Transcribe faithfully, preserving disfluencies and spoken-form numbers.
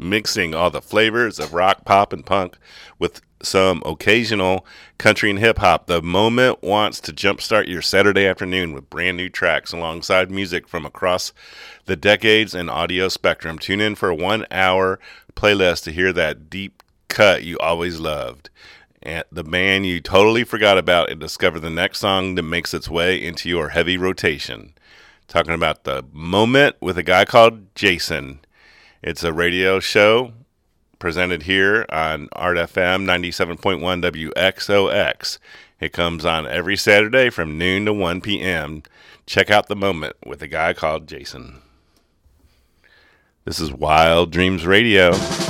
mixing all the flavors of rock, pop, and punk with some occasional country and hip hop. The Moment wants to jumpstart your Saturday afternoon with brand new tracks alongside music from across the decades and audio spectrum. Tune in for a one hour playlist to hear that deep cut you always loved, and the band you totally forgot about, and discover the next song that makes its way into your heavy rotation. Talking about The Moment with a guy called Jason. It's a radio show presented here on Art F M ninety-seven point one W X O X. It comes on every Saturday from noon to one p.m. Check out The Moment with a guy called Jason. This is Wild Dreams Radio.